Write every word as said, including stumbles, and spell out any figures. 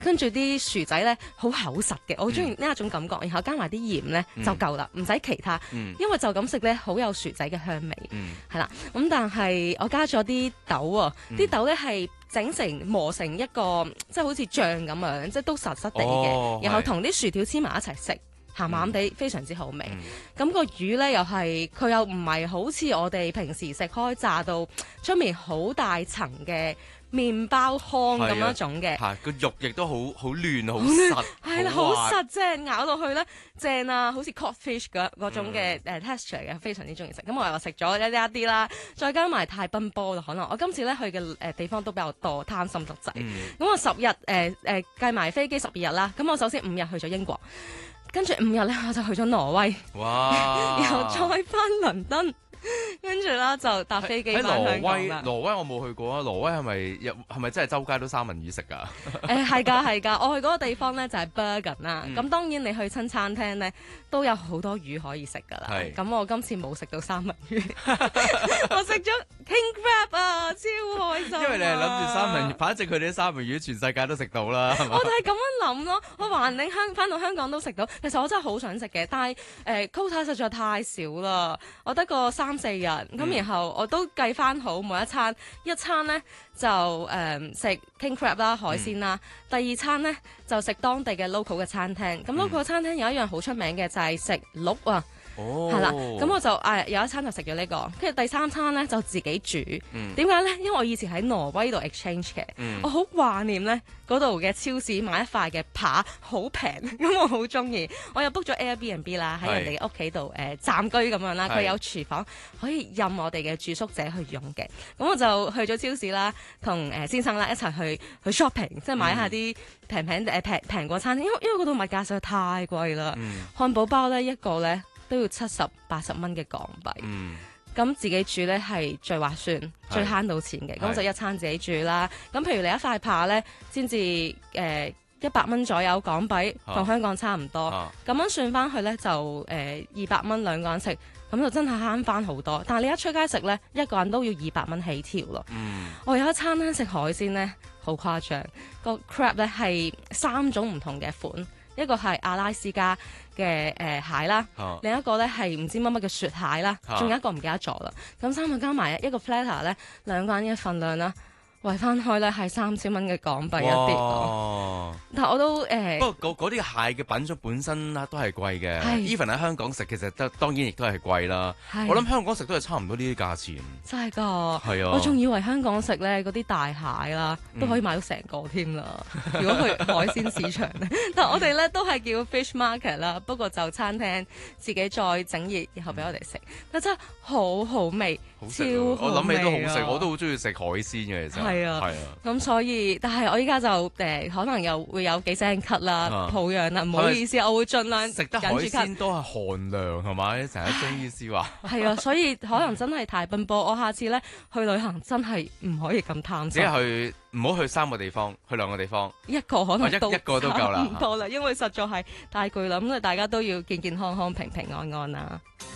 跟住啲薯仔咧好厚實嘅，我好中意呢一種感覺。然後加埋啲鹽咧就夠啦，唔使其他， 嗯因為就咁食咧好有薯仔嘅香味， 嗯係啦。咁但係我加咗啲豆喎，啲豆咧係整成磨成一個即係好似醬咁樣，即係都實實地哦嘅，然後係同啲薯條黐埋一齊食。鹹鹹地非常之好味， 嗯咁、個魚呢，又係佢又唔係好似我哋平時食開炸到出面好大層嘅麵包糠咁係啊一種嘅， 嚇個肉亦都好好嫩好實， 係啦，好滑實啫，咬落去呢，正啊，好似 codfish 嗰嗰種嘅嗯誒 texture 嘅，非常之中意食。咁我又食咗一啲一啲啦，再加埋泰賓波啦，可能我今次呢去嘅誒地方都比較多，貪心得滯。咁、 嗯我十日誒誒計埋飛機十二日啦，咁我首先五日去咗英國。跟住五日咧，我就去咗挪威， 哇！ 然後再翻倫敦，跟住啦就搭飛機喺翻挪威， 香港啦。 挪威我冇去過啊！挪威係咪有係咪真係周街都三文魚食㗎？ 誒係㗎係㗎，我去嗰個地方咧就係 Bergen 啦。 嗯咁當然你去親餐廳咧都有好多魚可以食㗎啦。 係咁我今次冇食到三文魚，我食咗 king crab 啊，超開心啊。 因為你係諗住三文魚，反正佢哋啲三文魚全世界都食到啦，係嘛我？就係咁樣諗咯，我橫掂香翻到香港都食到，其實我真係好想食嘅，但係誒 quota 實在太少啦，我得個三四日，咁、 嗯然後我都計翻好每一餐，一餐呢就誒、呃食 king crab 啦海鮮啦， 嗯第二餐呢就食當地嘅 local 嘅餐廳，咁 local 餐廳有一樣好出名嘅就係食鹿啊。 哦， 係啦，咁我就誒、啊、有一餐就食咗呢個，跟住第三餐咧就自己煮。 嗯點解咧？因為我以前喺挪威度 exchange 嘅， 嗯我好懷念咧嗰度嘅超市買一塊嘅扒好平，咁我好中意。我又 book 咗 Airbnb 啦，喺人哋嘅屋企度誒暫居咁樣啦， 係佢有廚房可以任我哋嘅住宿者去用嘅。咁我就去咗超市啦，同誒先生啦一齊去去 shopping，即係買下啲平平誒平平過餐廳，因為因為嗰度物價實在太貴啦。 嗯漢堡包咧一個咧都要七十八十蚊嘅港幣， 嗯咁自己煮咧係最划算、最慳到錢嘅，咁係就一餐自己煮啦。咁譬如你一塊扒咧，先至誒一百蚊左右港幣， 啊同香港差唔多。 啊咁樣算翻去咧就誒二百蚊兩個人食，咁就真係慳翻好多。但係你一出街食咧，一個人都要二百蚊起跳咯。 嗯我有一餐咧食海鮮咧，好誇張，個 crab 咧係三種唔同嘅款，一個係阿拉斯加嘅誒、呃蟹啦。 啊另一個咧係唔知乜乜嘅雪蟹啦， 啊仲有一個唔記得咗啦。咁三個加埋一個 platter 咧，兩個人嘅份量啦，圍翻開咧係三千蚊嘅港幣一碟咯。 哇！ 但係我都誒，呃不過嗰嗰啲蟹嘅品種本身啦都係貴嘅係 ，even 喺香港食其實都當然亦都係貴啦。 係我諗香港食都係差唔多呢啲價錢。 真係㗎。 係啊， 我仲以為香港食咧嗰啲大蟹啦，都可以買到成個添啦。如果去海鮮市場咧，但我哋咧都係叫 fish market 啦，不過就餐廳自己再整熱，然後俾我哋食，但真係好好味， 好食超啊我諗起都好食， 味啊我都好中意食海鮮嘅其實。 係啊係啊。 咁所以，但係我依家就誒、呃可能又會有幾聲咳啦啊， 抱恙啦，唔好意思，我會盡量食得海忍住咳。 鮮都係寒涼係咪？成日中醫師話， 係啊，所以可能真係太奔波。我下次咧去旅行真係唔可以咁貪只心， 係去唔好去三個地方，去兩個地方。 一個可能都哦一一個都夠啦差唔多啦，因為實在係太攰啦。咁啊，大家都要健健康康、平平安安啦。